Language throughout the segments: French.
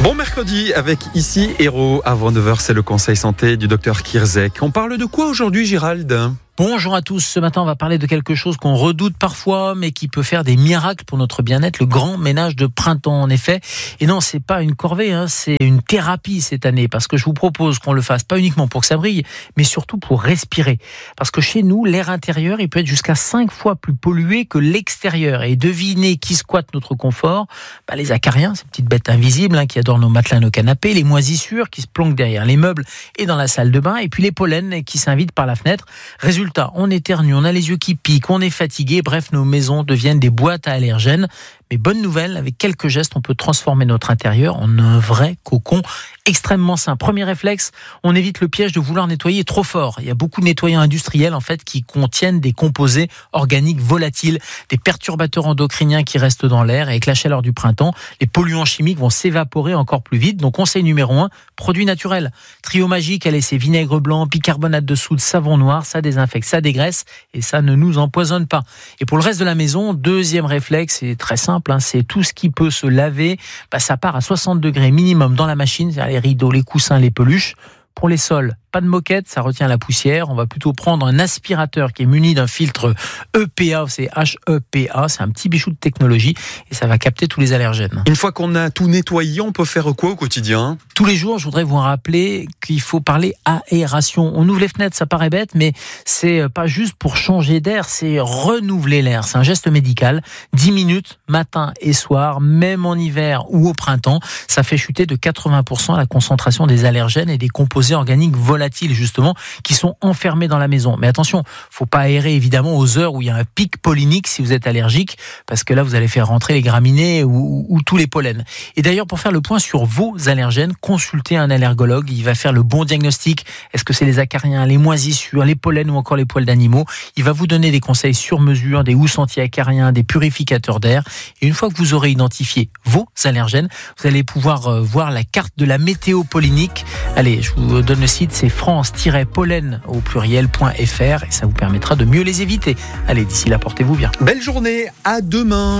Bon mercredi avec ici Héros. Avant 9h, c'est le conseil santé du docteur Kirzek. On parle de quoi aujourd'hui, Gérald ? Bonjour à tous, ce matin on va parler de quelque chose qu'on redoute parfois mais qui peut faire des miracles pour notre bien-être, le grand ménage de printemps en effet. Et non, c'est pas une corvée, c'est une thérapie cette année, parce que je vous propose qu'on le fasse pas uniquement pour que ça brille, mais surtout pour respirer. Parce que chez nous, l'air intérieur, il peut être jusqu'à 5 fois plus pollué que l'extérieur. Et devinez qui squatte notre confort ? Les acariens, ces petites bêtes invisibles qui adorent nos matelas, nos canapés, les moisissures qui se planquent derrière les meubles et dans la salle de bain, et puis les pollens qui s'invitent par la fenêtre. Résultat, on éternue, on a les yeux qui piquent, on est fatigué, bref, nos maisons deviennent des boîtes à allergènes. Mais bonne nouvelle, avec quelques gestes, on peut transformer notre intérieur en un vrai cocon extrêmement sain. Premier réflexe, on évite le piège de vouloir nettoyer trop fort. Il y a beaucoup de nettoyants industriels qui contiennent des composés organiques volatiles, des perturbateurs endocriniens qui restent dans l'air, et avec la chaleur du printemps, les polluants chimiques vont s'évaporer encore plus vite. Donc conseil numéro 1, produits naturels. Trio magique, allez, c'est vinaigre blanc, bicarbonate de soude, savon noir, ça désinfecte, ça dégraisse et ça ne nous empoisonne pas. Et pour le reste de la maison, deuxième réflexe, c'est très simple, c'est tout ce qui peut se laver, ça part à 60 degrés minimum dans la machine, c'est-à-dire les rideaux, les coussins, les peluches. Pour les sols, pas de moquette, ça retient la poussière. On va plutôt prendre un aspirateur qui est muni d'un filtre EPA, c'est HEPA, c'est un petit bijou de technologie et ça va capter tous les allergènes. Une fois qu'on a tout nettoyé, on peut faire quoi au quotidien ? Tous les jours, je voudrais vous rappeler qu'il faut parler aération. On ouvre les fenêtres, ça paraît bête, mais c'est pas juste pour changer d'air, c'est renouveler l'air. C'est un geste médical. 10 minutes, matin et soir, même en hiver ou au printemps, ça fait chuter de 80% la concentration des allergènes et des composés organiques volatiles, justement, qui sont enfermés dans la maison. Mais attention, faut pas aérer évidemment aux heures où il y a un pic pollinique si vous êtes allergique, parce que là, vous allez faire rentrer les graminées ou tous les pollens. Et d'ailleurs, pour faire le point sur vos allergènes, consultez un allergologue. Il va faire le bon diagnostic. Est-ce que c'est les acariens, les moisissures, les pollens ou encore les poils d'animaux ? Il va vous donner des conseils sur mesure, des housses anti-acariens, des purificateurs d'air. Et une fois que vous aurez identifié vos allergènes, vous allez pouvoir voir la carte de la météo pollinique. Allez, je vous donne le site, c'est france-pollen au pluriel.fr et ça vous permettra de mieux les éviter. Allez, d'ici là, portez-vous bien. Belle journée, à demain.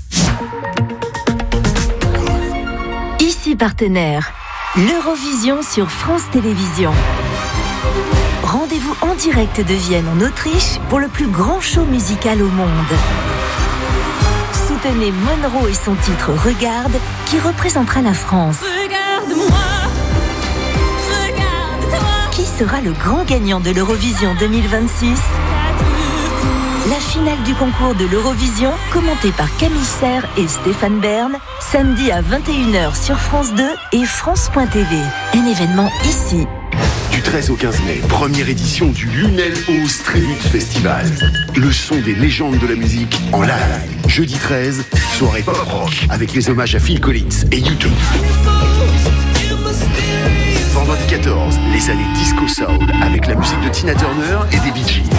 Ici partenaire, l'Eurovision sur France Télévisions. Rendez-vous en direct de Vienne en Autriche pour le plus grand show musical au monde. Soutenez Monroe et son titre Regarde qui représentera la France. Regarde-moi. Qui sera le grand gagnant de l'Eurovision 2026 ? La finale du concours de l'Eurovision, commentée par Camille Serre et Stéphane Bern, samedi à 21h sur France 2 et France.tv. Un événement ici. Du 13 au 15 mai, première édition du Lunel House Tribute Festival. Le son des légendes de la musique en live. Jeudi 13, soirée pop rock avec les hommages à Phil Collins et U2. Vendredi 14, les années disco soul avec la musique de Tina Turner et des Bee Gees.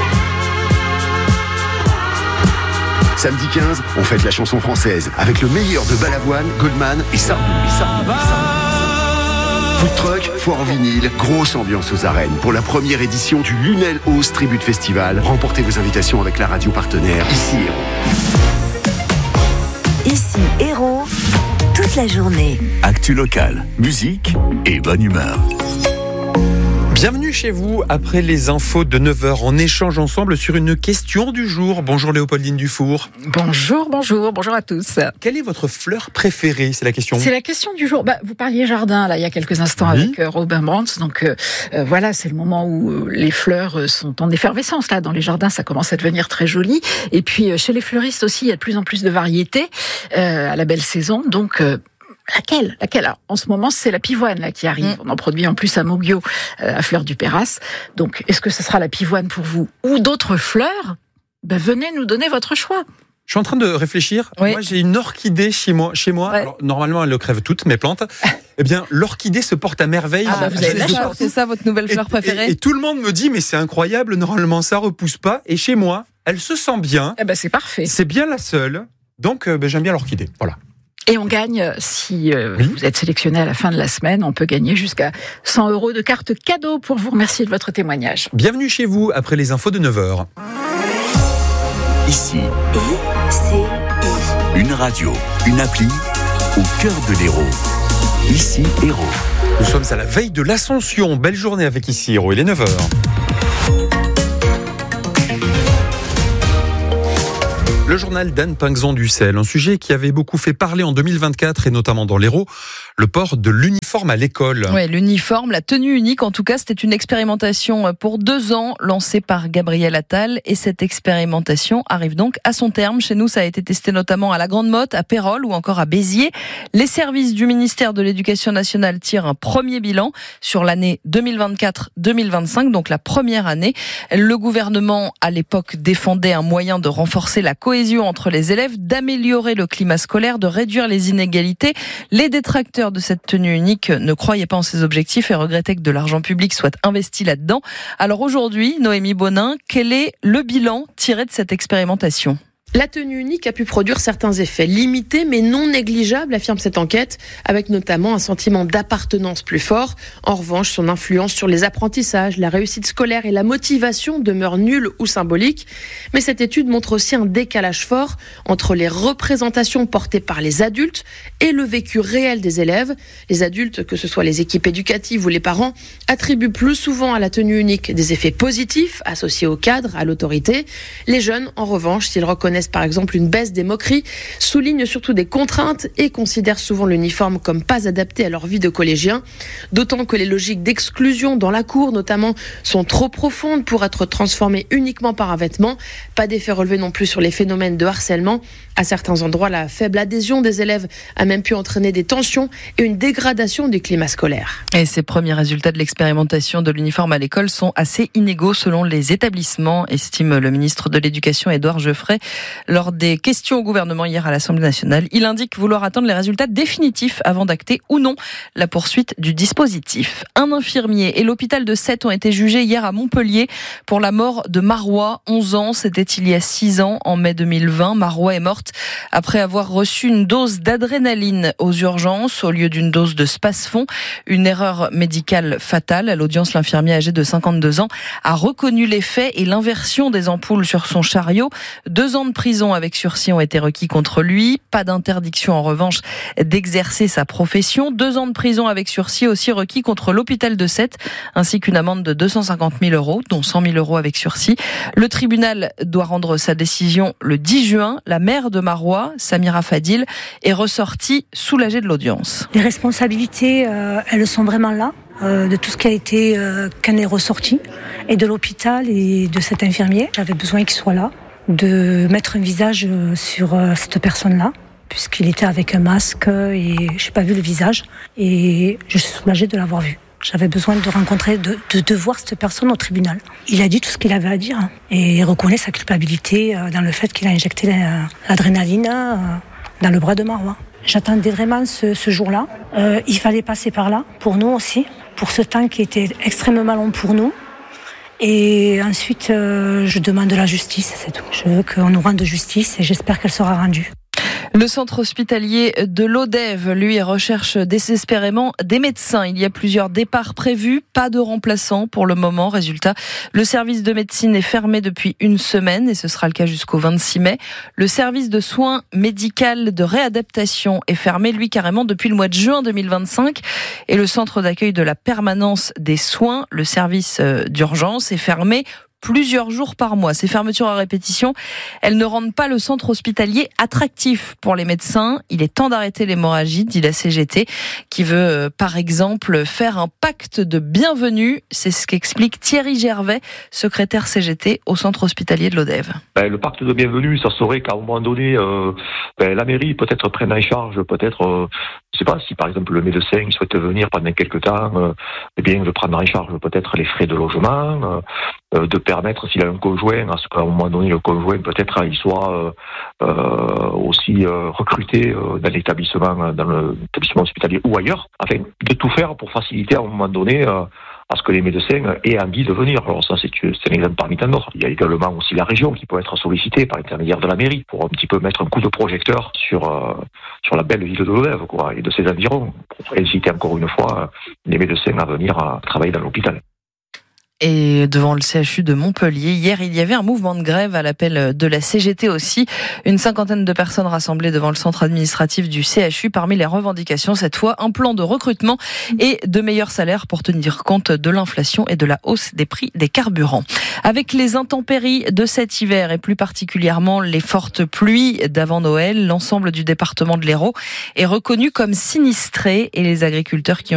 Samedi 15, on fête la chanson française avec le meilleur de Balavoine, Goldman et Sardou. Food truck, foire en vinyle, grosse ambiance aux arènes pour la première édition du Lunel House Tribute Festival. Remportez vos invitations avec la radio partenaire Ici Héros. Ici Héros, toute la journée. Actu locale, musique et bonne humeur. Bienvenue chez vous après les infos de 9h. On échange ensemble sur une question du jour. Bonjour Léopoldine Dufour. Bonjour à tous. Quelle est votre fleur préférée ? C'est la question. C'est la question du jour. Vous parliez jardin là il y a quelques instants avec Robin Brandt. Donc voilà, c'est le moment où les fleurs sont en effervescence là dans les jardins. Ça commence à devenir très joli. Et puis chez les fleuristes aussi, il y a de plus en plus de variétés à la belle saison. Donc Laquelle ? Alors, en ce moment, c'est la pivoine là qui arrive. On en produit en plus à Moguio, à Fleur du Péras. Donc, est-ce que ce sera la pivoine pour vous ou d'autres fleurs ? Venez nous donner votre choix. Je suis en train de réfléchir. Oui. Moi, j'ai une orchidée chez moi. Ouais. Alors, normalement, elle le crève toutes, mes plantes. Eh bien, l'orchidée se porte à merveille. Vous avez la chance. C'est ça votre nouvelle fleur préférée ? Et tout le monde me dit, mais c'est incroyable, normalement, ça repousse pas. Et chez moi, elle se sent bien. C'est parfait. C'est bien la seule. Donc, j'aime bien l'orchidée. Voilà. Et on gagne, si vous êtes sélectionné à la fin de la semaine, on peut gagner jusqu'à 100 € de carte cadeau pour vous remercier de votre témoignage. Bienvenue chez vous après les infos de 9h. Ici, ICI. une radio, une appli au cœur de l'Hérault. Ici Hérault. Nous sommes à la veille de l'Ascension. Belle journée avec Ici Hérault, il est 9h. Le journal d'Anne Pinxon-Ducel, un sujet qui avait beaucoup fait parler en 2024 et notamment dans l'Hérault, le port de l'uniforme à l'école. Oui, l'uniforme, la tenue unique, en tout cas, c'était une expérimentation pour 2 ans lancée par Gabriel Attal et cette expérimentation arrive donc à son terme. Chez nous, ça a été testé notamment à la Grande Motte, à Pérols ou encore à Béziers. Les services du ministère de l'Éducation nationale tirent un premier bilan sur l'année 2024-2025, donc la première année. Le gouvernement, à l'époque, défendait un moyen de renforcer la cohésion entre les élèves, d'améliorer le climat scolaire, de réduire les inégalités. Les détracteurs de cette tenue unique ne croyaient pas en ces objectifs et regrettaient que de l'argent public soit investi là-dedans. Alors aujourd'hui, Noémie Bonin, quel est le bilan tiré de cette expérimentation ? La tenue unique a pu produire certains effets limités mais non négligeables, affirme cette enquête, avec notamment un sentiment d'appartenance plus fort. En revanche, son influence sur les apprentissages, la réussite scolaire et la motivation demeurent nulles ou symboliques. Mais cette étude montre aussi un décalage fort entre les représentations portées par les adultes et le vécu réel des élèves. Les adultes, que ce soit les équipes éducatives ou les parents, attribuent plus souvent à la tenue unique des effets positifs associés au cadre, à l'autorité. Les jeunes, en revanche, s'ils reconnaissent par exemple une baisse des moqueries, soulignent surtout des contraintes et considèrent souvent l'uniforme comme pas adapté à leur vie de collégien. D'autant que les logiques d'exclusion dans la cour, notamment, sont trop profondes pour être transformées uniquement par un vêtement. Pas d'effet relevé non plus sur les phénomènes de harcèlement. À certains endroits, la faible adhésion des élèves a même pu entraîner des tensions et une dégradation du climat scolaire. Et ces premiers résultats de l'expérimentation de l'uniforme à l'école sont assez inégaux selon les établissements, estime le ministre de l'Éducation Édouard Geoffrey. Lors des questions au gouvernement hier à l'Assemblée nationale, il indique vouloir attendre les résultats définitifs avant d'acter ou non la poursuite du dispositif. Un infirmier et l'hôpital de Sète ont été jugés hier à Montpellier pour la mort de Marois, 11 ans. C'était il y a 6 ans, en mai 2020. Marois est morte après avoir reçu une dose d'adrénaline aux urgences au lieu d'une dose de Spasfon. Une erreur médicale fatale. À l'audience, l'infirmier âgé de 52 ans a reconnu les faits et l'inversion des ampoules sur son chariot. 2 ans de prison avec sursis ont été requis contre lui. Pas d'interdiction en revanche d'exercer sa profession. 2 ans de prison avec sursis aussi requis contre l'hôpital de Sète, ainsi qu'une amende de 250 000 €, dont 100 000 € avec sursis. Le tribunal doit rendre sa décision le 10 juin. La mère de Marois, Samira Fadil, est ressortie soulagée de l'audience. Les responsabilités, elles sont vraiment là. De tout ce qui a été qu'en est ressorti, et de l'hôpital et de cet infirmier. J'avais besoin qu'il soit là, de mettre un visage sur cette personne-là, puisqu'il était avec un masque et je n'ai pas vu le visage. Et je suis soulagée de l'avoir vu. J'avais besoin de rencontrer, de voir cette personne au tribunal. Il a dit tout ce qu'il avait à dire et il reconnaît sa culpabilité dans le fait qu'il a injecté l'adrénaline dans le bras de Marois. J'attendais vraiment ce jour-là. Il fallait passer par là, pour nous aussi, pour ce temps qui était extrêmement long pour nous. Et ensuite, je demande de la justice, c'est tout. Je veux qu'on nous rende justice et j'espère qu'elle sera rendue. Le centre hospitalier de l'Odève, lui, recherche désespérément des médecins. Il y a plusieurs départs prévus, pas de remplaçants pour le moment. Résultat, le service de médecine est fermé depuis 1 semaine et ce sera le cas jusqu'au 26 mai. Le service de soins médicaux de réadaptation est fermé, lui, carrément depuis le mois de juin 2025. Et le centre d'accueil de la permanence des soins, le service d'urgence, est fermé plusieurs jours par mois. Ces fermetures à répétition, elles ne rendent pas le centre hospitalier attractif pour les médecins. Il est temps d'arrêter l'hémorragie, dit la CGT, qui veut par exemple faire un pacte de bienvenue. C'est ce qu'explique Thierry Gervais, secrétaire CGT au centre hospitalier de l'Odève. Le pacte de bienvenue, ça serait qu'à un moment donné, la mairie peut-être prenne en charge, je sais pas, si par exemple le médecin souhaite venir pendant quelques temps, de prendre en charge peut-être les frais de logement, de permettre, s'il a un conjoint, à ce qu'à un moment donné le conjoint peut-être il soit aussi recruté dans l'établissement hospitalier ou ailleurs, afin de tout faire pour faciliter à un moment donné à ce que les médecins aient envie de venir. Alors ça, c'est un exemple parmi tant d'autres. Il y a également aussi la région qui peut être sollicitée par l'intermédiaire de la mairie pour un petit peu mettre un coup de projecteur sur la belle ville de l'Odève, et de ses environs, pour inciter encore une fois les médecins à venir travailler dans l'hôpital. Et devant le CHU de Montpellier, hier, il y avait un mouvement de grève à l'appel de la CGT aussi. Une 50aine de personnes rassemblées devant le centre administratif du CHU. Parmi les revendications, cette fois, un plan de recrutement et de meilleurs salaires pour tenir compte de l'inflation et de la hausse des prix des carburants. Avec les intempéries de cet hiver et plus particulièrement les fortes pluies d'avant Noël, l'ensemble du département de l'Hérault est reconnu comme sinistré et les agriculteurs qui ont